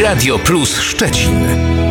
Radio Plus Szczecin.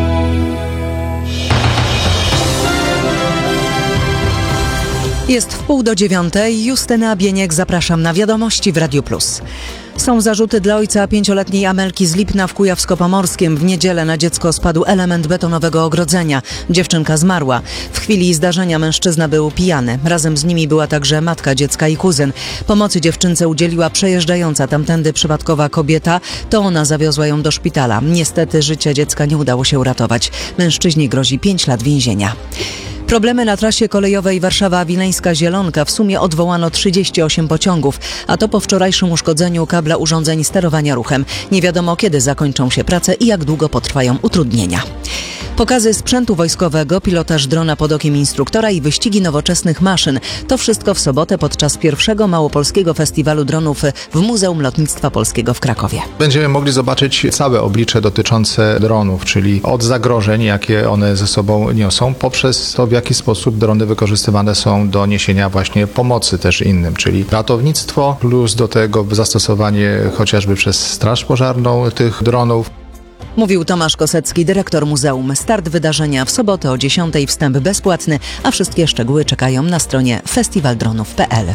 Jest 8:30. Justyna Bieniek, zapraszam na wiadomości w Radio Plus. Są zarzuty dla ojca 5-letniej Amelki z Lipna w Kujawsko-Pomorskim. W niedzielę na dziecko spadł element betonowego ogrodzenia. Dziewczynka zmarła. W chwili zdarzenia mężczyzna był pijany. Razem z nimi była także matka dziecka i kuzyn. Pomocy dziewczynce udzieliła przejeżdżająca tamtędy przypadkowa kobieta. To ona zawiozła ją do szpitala. Niestety życia dziecka nie udało się uratować. Mężczyźnie grozi 5 lat więzienia. Problemy na trasie kolejowej Warszawa-Wileńska-Zielonka. W sumie odwołano 38 pociągów, a to po wczorajszym uszkodzeniu kabla urządzeń sterowania ruchem. Nie wiadomo, kiedy zakończą się prace i jak długo potrwają utrudnienia. Pokazy sprzętu wojskowego, pilotaż drona pod okiem instruktora i wyścigi nowoczesnych maszyn. To wszystko w sobotę podczas pierwszego Małopolskiego Festiwalu Dronów w Muzeum Lotnictwa Polskiego w Krakowie. Będziemy mogli zobaczyć całe oblicze dotyczące dronów, czyli od zagrożeń, jakie one ze sobą niosą, poprzez to, w jaki sposób drony wykorzystywane są do niesienia właśnie pomocy też innym, czyli ratownictwo, plus do tego zastosowanie chociażby przez Straż Pożarną tych dronów. Mówił Tomasz Kosecki, dyrektor muzeum. Start wydarzenia w sobotę o 10:00, wstęp bezpłatny, a wszystkie szczegóły czekają na stronie festiwaldronów.pl.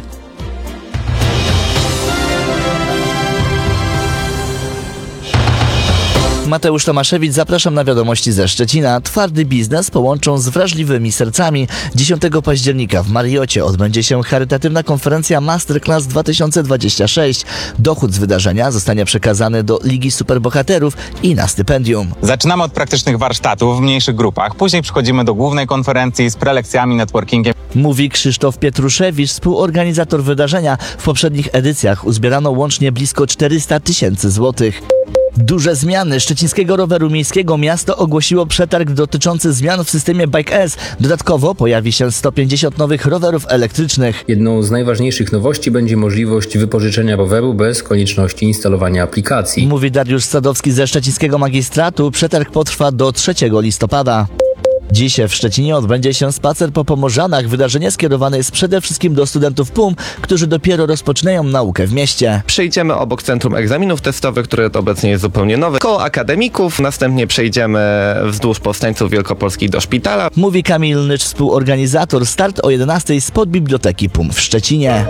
Mateusz Tomaszewicz, zapraszam na wiadomości ze Szczecina. Twardy biznes połączą z wrażliwymi sercami. 10 października w Mariocie odbędzie się charytatywna konferencja Masterclass 2026. Dochód z wydarzenia zostanie przekazany do Ligi Superbohaterów i na stypendium. Zaczynamy od praktycznych warsztatów w mniejszych grupach. Później przechodzimy do głównej konferencji z prelekcjami, networkingiem. Mówi Krzysztof Pietruszewicz, współorganizator wydarzenia. W poprzednich edycjach uzbierano łącznie blisko 400 000 złotych. Duże zmiany szczecińskiego roweru miejskiego. Miasto ogłosiło przetarg dotyczący zmian w systemie Bike S. Dodatkowo pojawi się 150 nowych rowerów elektrycznych. Jedną z najważniejszych nowości będzie możliwość wypożyczenia roweru bez konieczności instalowania aplikacji. Mówi Dariusz Sadowski ze szczecińskiego magistratu. Przetarg potrwa do 3 listopada. Dziś w Szczecinie odbędzie się spacer po Pomorzanach. Wydarzenie skierowane jest przede wszystkim do studentów PUM, którzy dopiero rozpoczynają naukę w mieście. Przejdziemy obok Centrum Egzaminów Testowych, które obecnie jest zupełnie nowe, koło akademików. Następnie przejdziemy wzdłuż Powstańców Wielkopolskich do szpitala. Mówi Kamil Nycz, współorganizator. Start o 11:00 spod Biblioteki PUM w Szczecinie.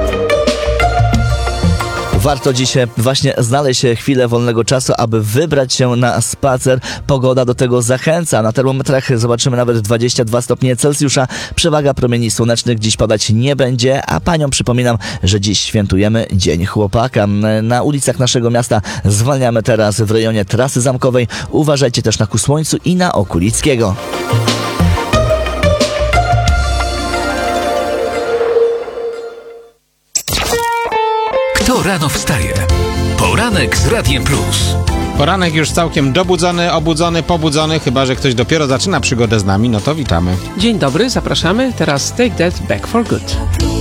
Warto dziś właśnie znaleźć chwilę wolnego czasu, aby wybrać się na spacer. Pogoda do tego zachęca. Na termometrach zobaczymy nawet 22 stopnie Celsjusza. Przewaga promieni słonecznych dziś padać nie będzie, a paniom przypominam, że dziś świętujemy Dzień Chłopaka. Na ulicach naszego miasta zwalniamy teraz w rejonie Trasy Zamkowej. Uważajcie też na ku słońcu i na Okulickiego. Kto rano wstaje? Poranek z Radiem Plus. Poranek już całkiem dobudzony, obudzony, pobudzony, chyba że ktoś dopiero zaczyna przygodę z nami, no to witamy. Dzień dobry, zapraszamy. Teraz Take That Back for Good.